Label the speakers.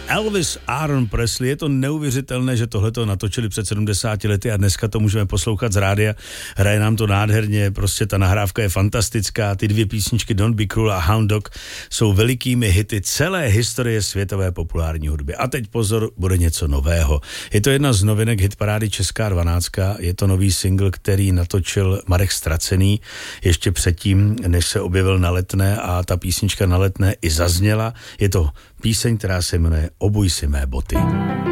Speaker 1: Elvis Aaron Presley, je to neuvěřitelné, že tohleto natočili před 70 lety a dneska to můžeme poslouchat z rádia. Hraje nám to nádherně, prostě ta nahrávka je fantastická, ty dvě písničky Don't Be Cruel a Hound Dog jsou velikými hity celé historie světové populární hudby. A teď pozor, bude něco nového. Je to jedna z novinek hitparády Česká 12, je to nový single, který natočil Marek Stracený ještě předtím, než se objevil na Letné a ta písnička na Letné i zazněla. Je to píseň, která se jmenuje Obuj si mé boty.